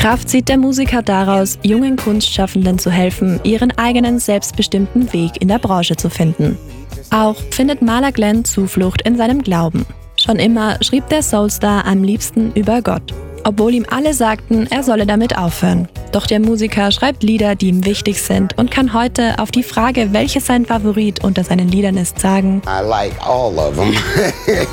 Kraft zieht der Musiker daraus, jungen Kunstschaffenden zu helfen, ihren eigenen selbstbestimmten Weg in der Branche zu finden. Auch findet Maler Glenn Zuflucht in seinem Glauben. Schon immer schrieb der Soulstar am liebsten über Gott, obwohl ihm alle sagten, er solle damit aufhören. Doch der Musiker schreibt Lieder, die ihm wichtig sind und kann heute auf die Frage, welches sein Favorit unter seinen Liedern ist, sagen: I like all of them.